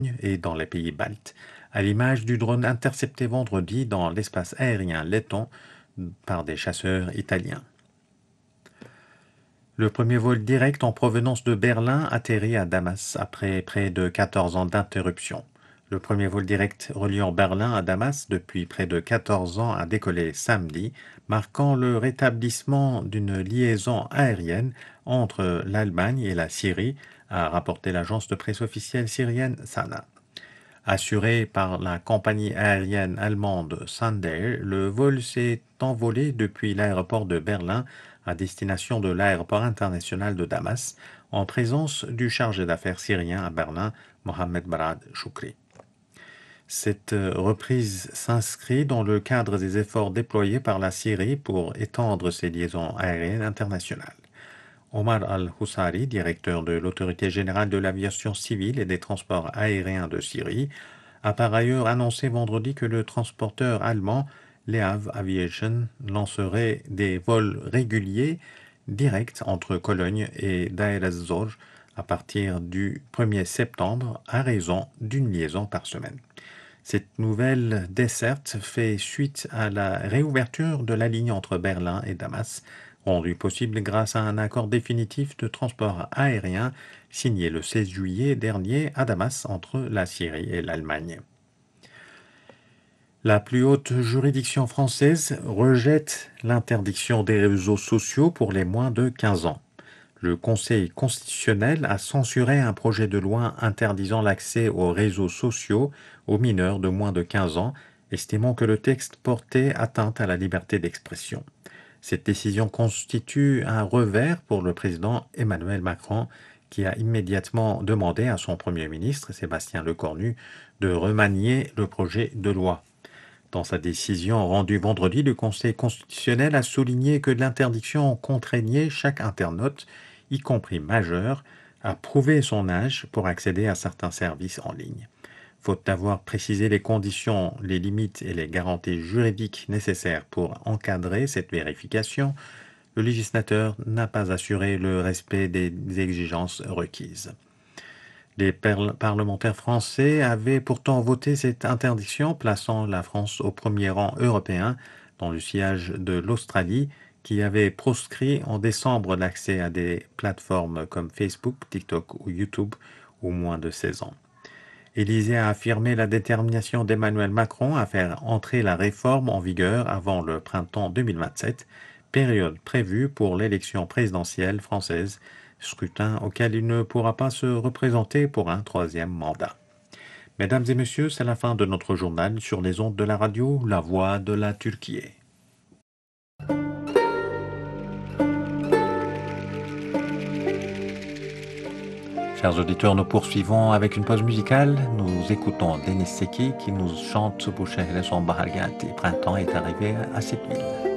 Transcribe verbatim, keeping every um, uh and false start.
et dans les pays baltes, à l'image du drone intercepté vendredi dans l'espace aérien letton par des chasseurs italiens. Le premier vol direct en provenance de Berlin atterrit à Damas après près de quatorze ans d'interruption. Le premier vol direct reliant Berlin à Damas depuis près de quatorze ans a décollé samedi, marquant le rétablissement d'une liaison aérienne entre l'Allemagne et la Syrie, a rapporté l'agence de presse officielle syrienne Sana. Assuré par la compagnie aérienne allemande Sundair, le vol s'est envolé depuis l'aéroport de Berlin à destination de l'aéroport international de Damas, en présence du chargé d'affaires syrien à Berlin, Mohamed Barad Choukri. Cette reprise s'inscrit dans le cadre des efforts déployés par la Syrie pour étendre ses liaisons aériennes internationales. Omar Al-Houssari, directeur de l'Autorité générale de l'aviation civile et des transports aériens de Syrie, a par ailleurs annoncé vendredi que le transporteur allemand Leav Aviation lancerait des vols réguliers directs entre Cologne et Deir ez-Zor à partir du premier septembre à raison d'une liaison par semaine. Cette nouvelle desserte fait suite à la réouverture de la ligne entre Berlin et Damas, rendue possible grâce à un accord définitif de transport aérien signé le seize juillet dernier à Damas entre la Syrie et l'Allemagne. La plus haute juridiction française rejette l'interdiction des réseaux sociaux pour les moins de quinze ans. Le Conseil constitutionnel a censuré un projet de loi interdisant l'accès aux réseaux sociaux aux mineurs de moins de quinze ans, estimant que le texte portait atteinte à la liberté d'expression. Cette décision constitue un revers pour le président Emmanuel Macron, qui a immédiatement demandé à son Premier ministre, Sébastien Lecornu, de remanier le projet de loi. Dans sa décision rendue vendredi, le Conseil constitutionnel a souligné que l'interdiction contraignait chaque internaute, y compris majeur, à prouver son âge pour accéder à certains services en ligne. Faute d'avoir précisé les conditions, les limites et les garanties juridiques nécessaires pour encadrer cette vérification, le législateur n'a pas assuré le respect des exigences requises. Les parlementaires français avaient pourtant voté cette interdiction, plaçant la France au premier rang européen dans le sillage de l'Australie, qui avait proscrit en décembre l'accès à des plateformes comme Facebook, TikTok ou YouTube aux moins de seize ans. Élysée a affirmé la détermination d'Emmanuel Macron à faire entrer la réforme en vigueur avant le printemps deux mille vingt-sept, période prévue pour l'élection présidentielle française, scrutin auquel il ne pourra pas se représenter pour un troisième mandat. Mesdames et messieurs, c'est la fin de notre journal sur les ondes de la radio La Voix de la Turquie. Chers auditeurs, nous poursuivons avec une pause musicale. Nous écoutons Denis Seki qui nous chante « Bu şehre sonbahar geldi ». Printemps est arrivé à cette ville.